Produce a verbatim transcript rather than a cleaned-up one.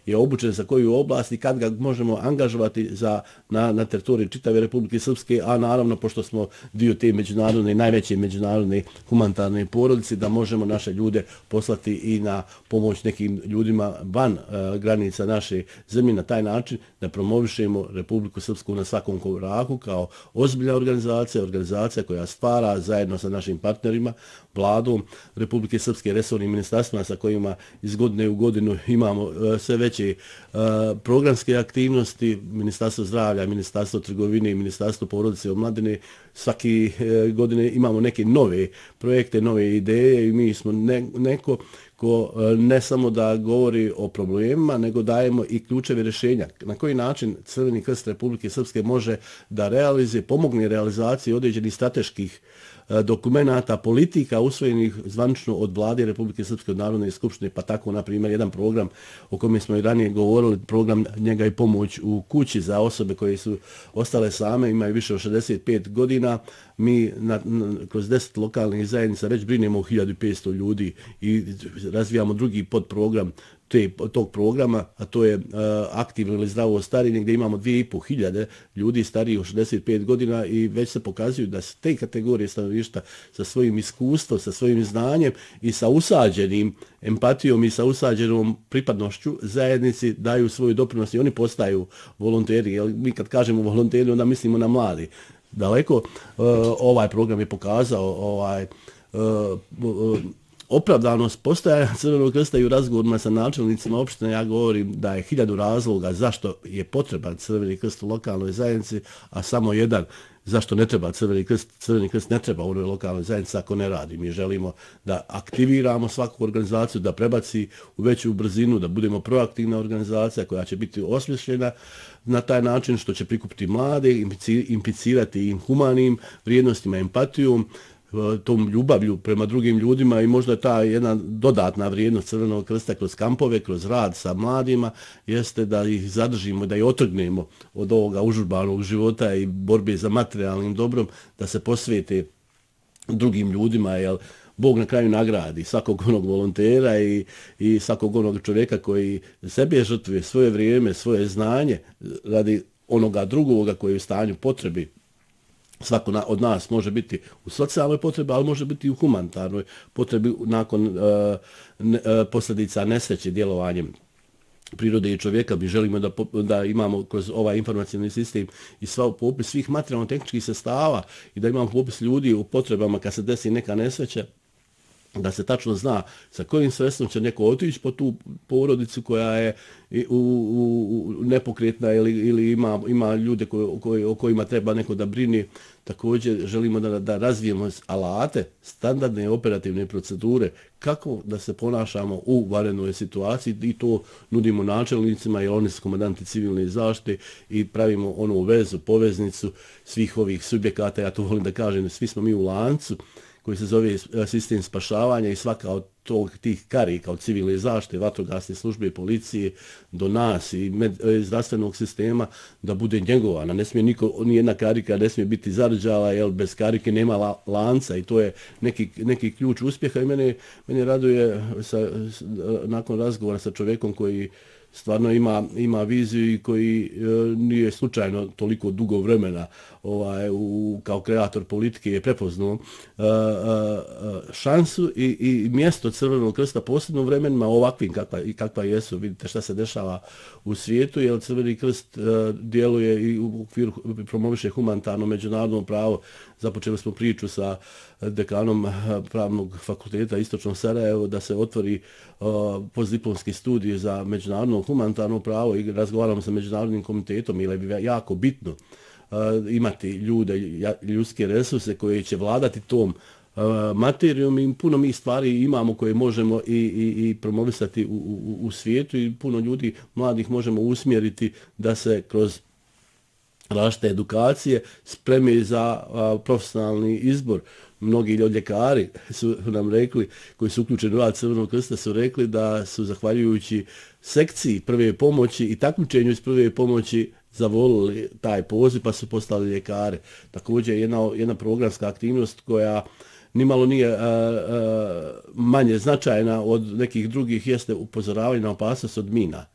je obučen za koju oblast i kad ga možemo angažovati za, na, na teritoriji čitave Republike Srpske, a naravno pošto smo dio te međunarodne, najveće međunarodne humanitarne porodice, da možemo naše ljude poslati i na pomoć nekim ljudima van uh, granica naše zemlje na taj način da promovišemo Republiku Srpsku na svakom koraku kao ozbiljna organizacija, organizacija koja stvara zajedno sa našim partnerima, vladom Republike Srpske, resornim ministarstvima sa kojima iz godine u godinu imamo uh, sve veće uh, programske aktivnosti, Ministarstvo zdravlja, Ministarstvo trgovine, Ministarstvo porodice i omladine. Svaki uh, godine imamo neke nove projekte, nove ideje i mi smo ne, neko ko ne samo da govori o problemima, nego dajemo i ključeve rješenja. Na koji način Crveni krst Republike Srpske može da realizuje, pomogne realizaciji određenih strateških dokumenata, politika usvojenih zvanično od vlade Republike Srpske, od Narodne skupštine, pa tako, na primjer, jedan program o kojem smo i ranije govorili, program Njega i pomoć u kući za osobe koje su ostale same, imaju više od šezdeset pet godina. Mi na, na, kroz deset lokalnih zajednica već brinemo o hiljadu petsto ljudi i razvijamo drugi podprogram te, tog programa, a to je uh, aktivno ili zdravo starenje, gdje imamo dvije i pol hiljade ljudi stariji od šezdeset pet godina i već se pokazuju da se te kategorije stanovništva sa svojim iskustvom, sa svojim znanjem i sa usađenim empatijom i sa usađenom pripadnošću zajednici daju svoju doprinos i oni postaju volonteri. Jer mi kad kažemo volonteri, onda mislimo na mladi. Daleko uh, ovaj program je pokazao ovaj uh, uh, opravdanost postojanja Crvenog krsta i u razgovorima sa načelnicima opštine. Ja govorim da je hiljadu razloga zašto je potreban Crveni krst u lokalnoj zajednici, a samo jedan zašto ne treba Crveni krst. Crveni krst ne treba u onoj lokalnoj zajednici ako ne radi. Mi želimo da aktiviramo svaku organizaciju, da prebaci u veću brzinu, da budemo proaktivna organizacija koja će biti osmišljena na taj način što će prikupiti mlade, implicirati im humanim vrijednostima, empatijom, tom ljubavlju prema drugim ljudima i možda ta jedna dodatna vrijednost Crvenog krsta kroz kampove, kroz rad sa mladima jeste da ih zadržimo, da ih otrgnemo od ovoga užurbanog života i borbe za materijalnim dobrom, da se posvete drugim ljudima, jer Bog na kraju nagradi svakog onog volontera i, i svakog onog čovjeka koji sebe žrtvuje, svoje vrijeme, svoje znanje radi onoga drugoga koji je u stanju potrebi. Svako na, od nas može biti u socijalnoj potrebi, ali može biti i u humanitarnoj potrebi nakon uh, ne, uh, posljedica nesreće djelovanjem prirode i čovjeka. Mi želimo da, da imamo kroz ovaj informacijni sistem i sva, popis svih materijalno-tehničkih sredstava i da imamo popis ljudi u potrebama kad se desi neka nesreća, da se tačno zna sa kojim sredstvom će neko otići po tu porodicu koja je u, u, u nepokretna ili, ili ima, ima ljude koji, koji, o kojima treba neko da brini. Također želimo da, da razvijemo alate, standardne operativne procedure, kako da se ponašamo u vanrednoj situaciji i to nudimo načelnicima i oni su komandanti civilne zaštite i pravimo onu vezu, poveznicu svih ovih subjekata. Ja to volim da kažem, svi smo mi u lancu koji se zove sistem spašavanja i svaka od tog, tih karika od civilne zaštite, vatrogasne službe, policije do nas i med, zdravstvenog sistema da bude njegovana. Ne smije niko, nijedna karika ne smije biti zarđala, jer bez karike nema la, lanca i to je neki, neki ključ uspjeha i mene, mene raduje sa, nakon razgovora sa čovjekom koji stvarno ima, ima viziju i koji e, nije slučajno toliko dugo vremena ovaj, u, kao kreator politike je prepoznao e, e, šansu i, i mjesto Crvenog krsta posebno vremenima ovakvim kakva, i kakva jesu. Vidite šta se dešava u svijetu, jer Crveni krst e, djeluje i u okviru promoviše humanitarno međunarodno pravo. Započeli smo priču sa dekanom Pravnog fakulteta Istočnog Sarajeva da se otvori uh, postdiplomski studij za međunarodno humanitarno pravo i razgovaramo sa Međunarodnim komitetom, jer je bi jako bitno uh, imati ljude, ljudske resurse koje će vladati tom uh, materijom i puno mi stvari imamo koje možemo i, i, i promovisati u, u, u svijetu i puno ljudi mladih možemo usmjeriti da se kroz različite edukacije spremi za a, profesionalni izbor. Mnogi ljekari su nam rekli, koji su uključeni u rad Crvenog krsta, su rekli da su zahvaljujući sekciji prve pomoći i takmičenju iz prve pomoći zavolili taj poziv pa su postali ljekari. Također jedna, jedna programska aktivnost koja nimalo nije a, a, manje značajna od nekih drugih jeste upozoravanje na opasnost od mina.